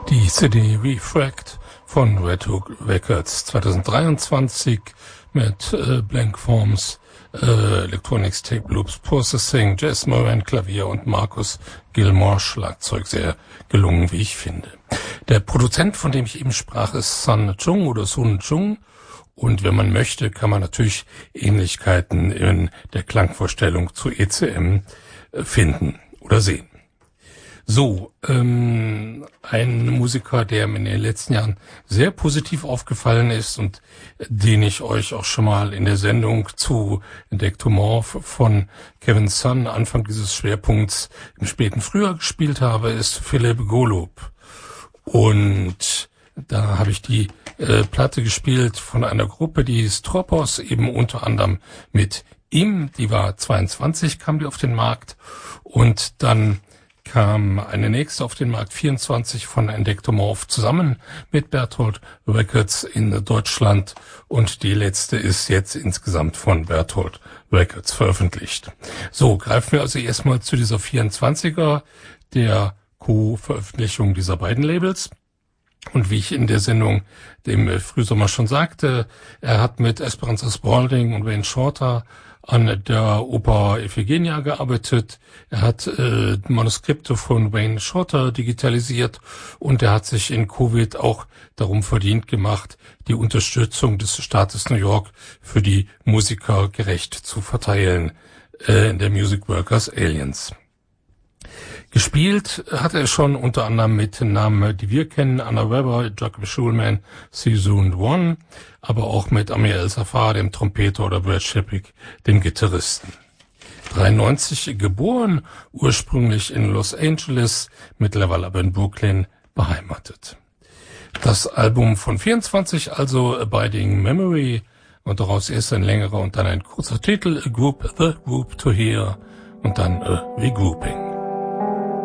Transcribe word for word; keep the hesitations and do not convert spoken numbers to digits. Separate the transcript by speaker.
Speaker 1: Die C D Refract von Red Hook Records zweitausenddreiundzwanzig mit äh, Blank Forms, äh, Electronics Tape Loops Processing, Jess Moran Klavier und Marcus Gilmore Schlagzeug. Sehr gelungen, wie ich finde. Der Produzent, von dem ich eben sprach, ist Sun Chung oder Sun Chung. Und wenn man möchte, kann man natürlich Ähnlichkeiten in der Klangvorstellung zu E C M finden oder sehen. So, ähm, ein Musiker, der mir in den letzten Jahren sehr positiv aufgefallen ist und den ich euch auch schon mal in der Sendung zu Entdectomorph von Kevin Sun Anfang dieses Schwerpunkts im späten Frühjahr gespielt habe, ist Philip Golub. Und da habe ich die äh, Platte gespielt von einer Gruppe, die hieß Tropos, eben unter anderem mit ihm. Die war zweiundzwanzig, kam die auf den Markt. Und dann kam eine nächste auf den Markt, vierundzwanzig, von Entdectomorph zusammen mit Berthold Records in Deutschland. Und die letzte ist jetzt insgesamt von Berthold Records veröffentlicht. So, greifen wir also erstmal zu dieser vierundzwanziger, der Co-Veröffentlichung dieser beiden Labels. Und wie ich in der Sendung dem Frühsommer schon sagte, er hat mit Esperanza Spalding und Wayne Shorter an der Oper Iphigenia gearbeitet. Er hat äh, Manuskripte von Wayne Shorter digitalisiert und er hat sich in Covid auch darum verdient gemacht, die Unterstützung des Staates New York für die Musiker gerecht zu verteilen äh, in der Music Workers Alliance. Gespielt hat er schon unter anderem mit Namen, die wir kennen, Anna Weber, Jacob Schulman, Season One, aber auch mit Amir El-Safar, dem Trompeter, oder Brad Shepik, dem Gitarristen. dreiundneunzig geboren, ursprünglich in Los Angeles, mittlerweile aber in Brooklyn beheimatet. Das Album von vierundzwanzig, also Abiding Memory, und daraus erst ein längerer und dann ein kurzer Titel, A Group, The Group to Hear, und dann A Regrouping.